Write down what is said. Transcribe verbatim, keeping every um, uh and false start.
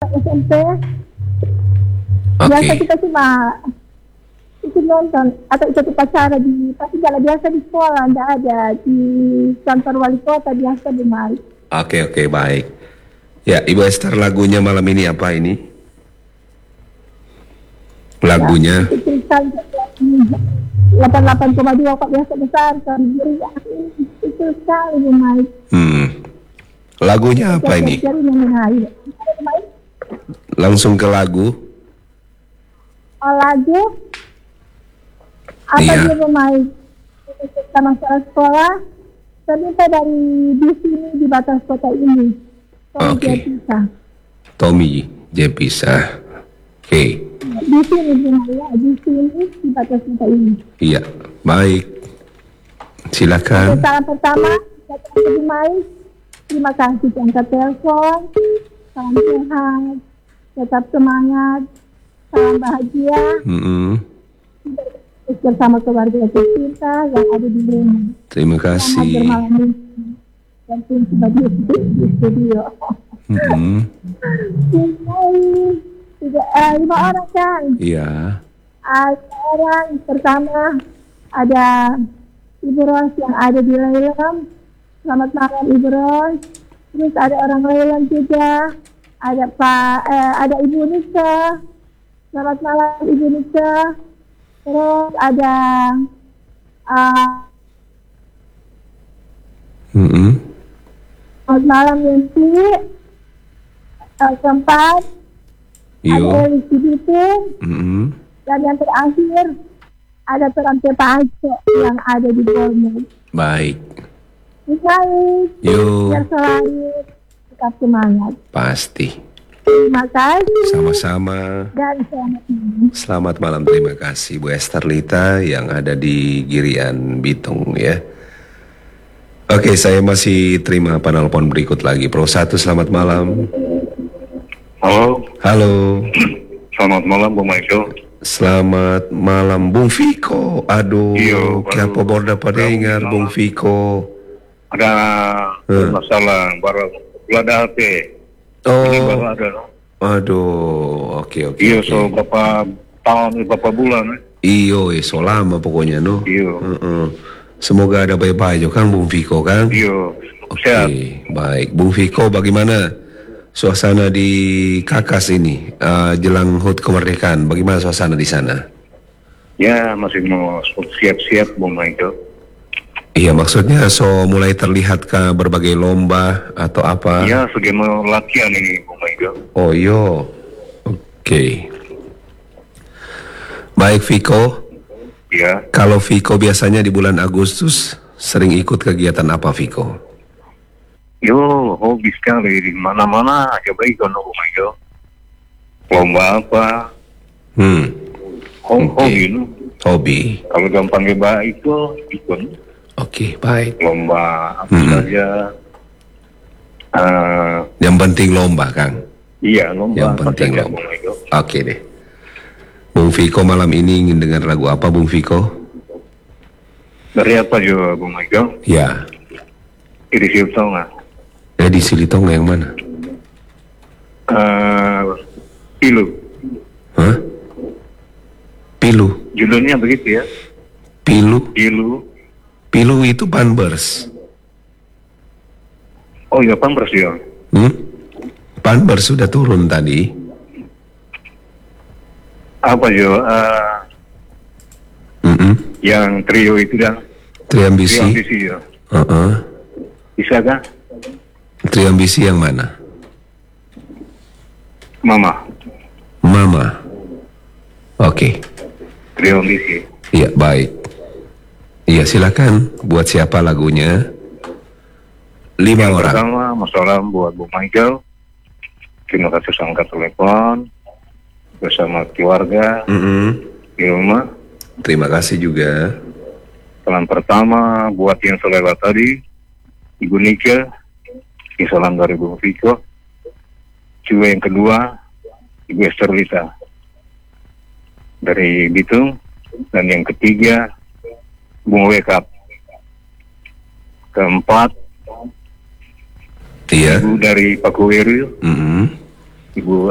S M P. Oke. Biasa kita cuma ikut nonton atau ikut upacara di, tapi kalau biasa di sekolah tidak ada, di kantor wali kota biasa di Mari. Oke oke baik. Ya Ibu Esther, lagunya malam ini apa ini? Lagunya. Ya, itu sekali delapan puluh delapan koma dua kok biasa besar kan diri itu sekali di Mari. Hmm. Lagunya apa ini? Langsung ke lagu. Oh, lagu apa Iya. dia bermain kita masalah sekolah ternyata dari di sini di batas kota ini. Tommy Oke. Jepisa. Tommy Jepisa. Oke. Di sini ya, di sini di batas kota ini. Iya, baik. Silakan. Salam pertama, datang ke Dumai. Terima kasih angkat telepon. Salam sehat, tetap semangat, salam bahagia. Mm-mm. Bersama keluarga tercinta yang ada di rumah. Terima Selamat kasih. bermalam minggu. Dan tiba di di studio. Mm-mm. Tiga, eh, lima orang kan? Iya. Ada orang pertama ada Ibu Ros yang ada di Leilem. Selamat malam Ibu Ros. Terus ada orang Leilem juga. Ada Pak, eh, ada Ibu Nisa. Selamat malam Ibu Nisa. Terus ada uh, Mm-mm. selamat malam Yanti. Uh, keempat ada Yo. Elis Bitung. Mm-mm. Dan yang terakhir ada Terante Pak Aco yang ada di Borneo. Baik. Baik, Yo. biar selalu tetap semangat. Pasti. Terima kasih Sama-sama. dan selamat malam. Selamat malam, terima kasih Bu Esther Lita yang ada di Girian Bitung ya. Oke, saya masih terima penelpon berikut lagi. Pro satu, selamat malam. Halo, Halo. selamat malam Bung Michael. Selamat malam Bung Viko. Aduh, Iyo, kenapa baru- baru dapat baru dengar malam. Bung Viko? Ada Hmm. masalah baru belum ada H P. Ini baru Oh, ada. aduh, oke oke. Iya, oke. so berapa tahun, berapa bulan? Eh? Iyo, eh, so lama pokoknya no. Iyo, Heeh. Semoga ada baik-baik kan Bung Viko kan? iyo, Oke, sehat. baik. Bung Viko, bagaimana suasana di Kakas ini uh, jelang H U T kemerdekaan? Bagaimana suasana di sana? Ya, masih mau siap-siap Bung Michael. Iya, maksudnya so mulai terlihat ke berbagai lomba atau apa? Ya, sudah mau latihan ini Bung Michael. Oh yo, oke. Baik Viko, Ya, kalau Viko biasanya di bulan Agustus sering ikut kegiatan apa Viko? yo, hobi sekali di mana-mana aja baik kan Bung Michael. Lomba apa? Hmm, Ho- Oke. Hobi, no? hobi. Kalau gampang baik itu ikut. Oke, baik. Lomba apa Hmm. saja. Eh, Yang penting lomba, Kang. iya, lomba Yang apa penting saja, lomba. Bung Michael. Oke deh. Bung Viko malam ini ingin dengar lagu apa Bung Viko? Dari apa juga, Bung Michael? Ya, Iri Siltonga. Edi Silitong yang mana? Eh, Pilu. Hah? Pilu. Judulnya begitu ya. Pilu. Pilu. Pilu itu Panbers. Oh iya, Pampers ya. Hmm? Panbers sudah turun tadi. Apa juga? Eh, Mm-mm. yang trio itu dah. Triambisi. Trio ambisi ya. Uh-uh. Bisa kah? Triambisi yang mana? Mama. Mama. Oke. Trio ambisi. Iya, baik. Iya, silakan. Buat siapa lagunya? Lima Yang orang. pertama, masalah buat Bung Michael. Terima kasih sudah angkat telepon bersama keluarga Mm-mm. di rumah. Terima kasih juga. Salam pertama buat yang selewat tadi, Ibu Nika. Salam dari Bung Viko. Juga yang kedua, Ibu Esther Lita dari Bitung. Dan yang ketiga, Bung Wekap. Keempat, Iya. Ibu dari Pakuweru, Mm-mm. Ibu